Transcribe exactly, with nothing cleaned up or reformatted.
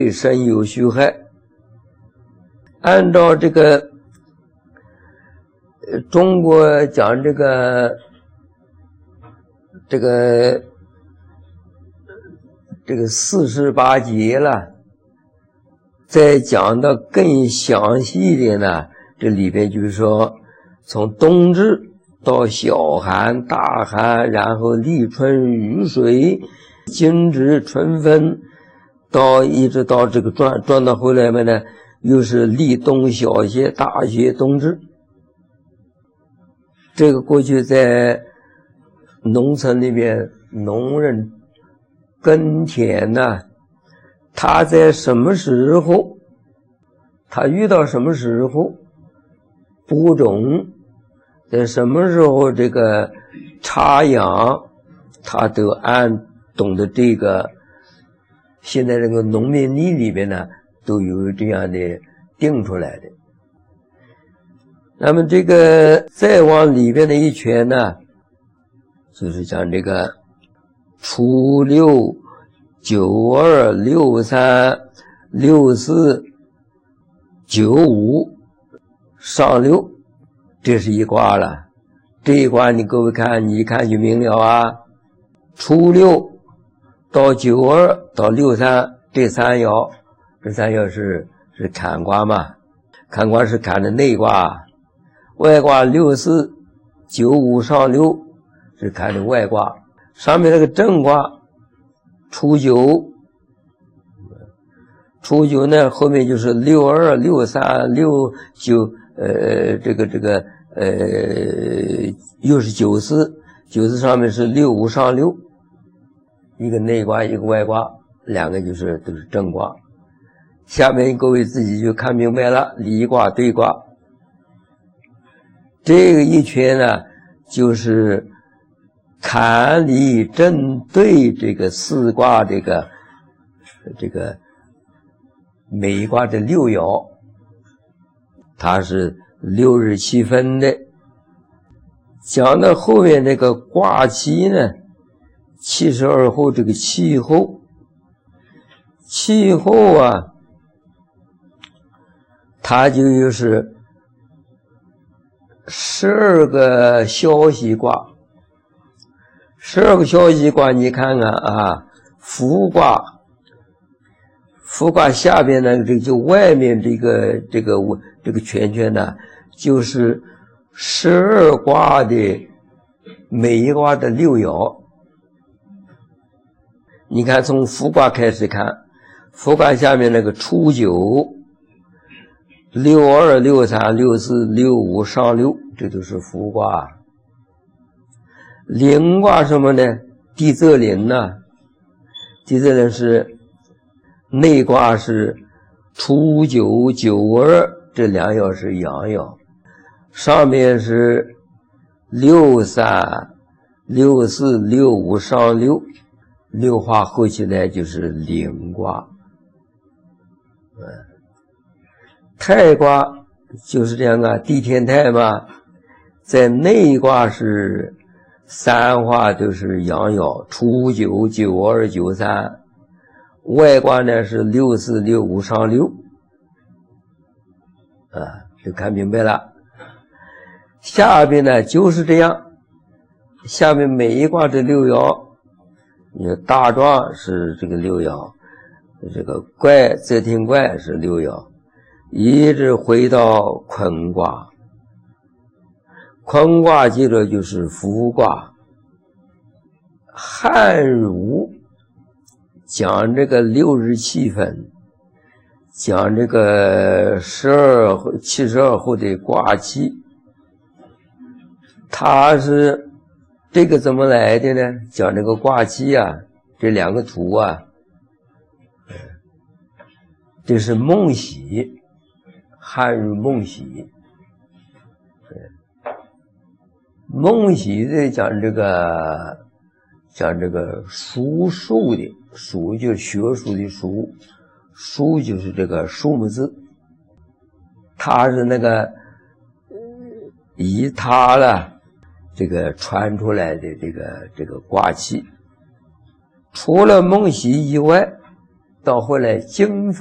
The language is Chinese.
对身有虚害。按照这个中国讲这个这个这个四十八节了，再讲的更详细一点呢，这里边就是说从冬至到小寒、大寒，然后立春、雨水、惊蛰、春分，到一直到这个转转到后来面呢，又是立冬、小雪、大雪、冬至。这个过去在农村里面，农人耕田呢，他在什么时候，他遇到什么时候播种，在什么时候这个插秧，他都按懂得这个。现在这个农民历里面呢，都有这样的定出来的。那么这个再往里边的一圈呢，就是讲这个初六、九二、六三、六四、九五、上六，这是一卦了。这一卦你各位看，你一看就明了啊。初六到九二到六三，这三爻，这三爻是是坎卦嘛？坎卦是坎的内卦，外卦六四九五上六是坎的外卦，上面那个正卦初九，初九呢后面就是六二六三六九，呃，这个这个呃又是九四，九四上面是六五上六。一个内卦一个外卦，两个就是都是正卦。下面各位自己就看明白了，离卦对卦。这个一圈呢，就是坎离正对这个四卦，这个这个每一卦的六爻，它是六日七分的。讲到后面那个卦期呢，七十二候这个气候，气候啊，它就是十二个消息卦，十二个消息卦，你看看啊，伏卦，伏卦下边呢，这个就外面这个这个这个圈圈呢，就是十二卦的每一卦的六爻。你看从伏卦开始看，伏卦下面那个初九、六二、六三、六四、六五上六，这都是伏卦。临卦什么呢？地泽临呢？地泽临是内卦是初九、九二，这两爻是阳爻，上面是六三、六四、六五上六。六化后期呢就是临卦，嗯，太卦就是这样啊，地天太嘛，在内卦是三化都是阳爻，初九、九二、九三，外卦呢是六四、六五上六，啊，就看明白了。下边呢就是这样，下面每一卦的六爻。你说大壮是这个六爻，这个怪则听怪是六爻，一直回到坤卦。坤卦接着就是伏卦。汉儒讲这个六日气分，讲这个十二七十二候的卦气，它是这个怎么来的呢？讲这个卦气啊，这两个图啊，这是孟喜，汉儒孟喜。孟喜在讲这个讲这个数数的，数就是学术的数，数就是这个数目字。他是那个以他了这个传出来的这个这个卦气。除了孟喜以外， 到后来经